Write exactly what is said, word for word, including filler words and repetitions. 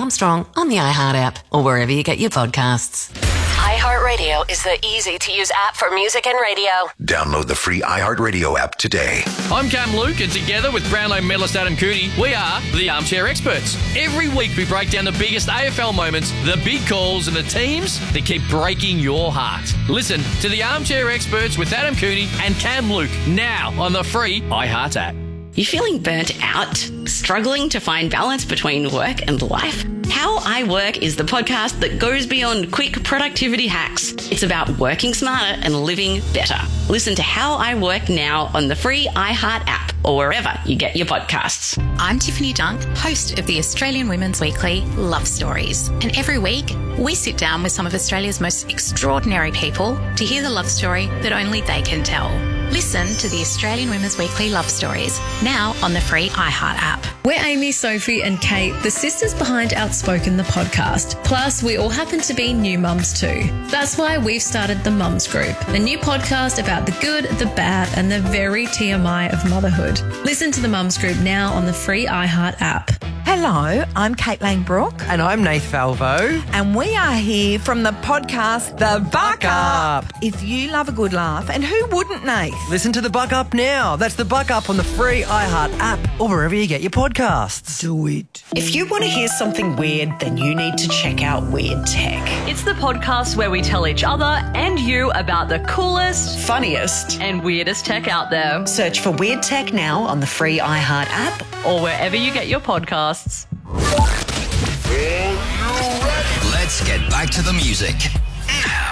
Armstrong on the iHeart app or wherever you get your podcasts. iHeartRadio is the easy-to-use app for music and radio. Download the free iHeartRadio app today. I'm Cam Luke, and together with Brownlow medalist Adam Cooney, we are the Armchair Experts. Every week we break down the biggest A F L moments, the big calls, and the teams that keep breaking your heart. Listen to the Armchair Experts with Adam Cooney and Cam Luke now on the free iHeart app. You feeling burnt out? Struggling to find balance between work and life? How I Work is the podcast that goes beyond quick productivity hacks. It's about working smarter and living better. Listen to How I Work now on the free iHeart app or wherever you get your podcasts. I'm Tiffany Dunk, host of the Australian Women's Weekly Love Stories. And every week, we sit down with some of Australia's most extraordinary people to hear the love story that only they can tell. Listen to the Australian Women's Weekly Love Stories, now on the free iHeart app. We're Amy, Sophie and Kate, the sisters behind Outspoken, the podcast. Plus, we all happen to be new mums too. That's why we've started the Mums Group, a new podcast about the good, the bad and the very T M I of motherhood. Listen to the Mums Group now on the free iHeart app. Hello, I'm Caitlin Brooke. And I'm Nath Falvo. And we are here from the podcast The Buck Up. If you love a good laugh, and who wouldn't, Nath? Listen to The Buck Up now. That's The Buck Up on the free iHeart app or wherever you get your podcasts. Do it. If you want to hear something weird, then you need to check out Weird Tech. It's the podcast where we tell each other and you about the coolest, funniest, and weirdest tech out there. Search for Weird Tech now on the free iHeart app or wherever you get your podcasts. Let's get back to the music now.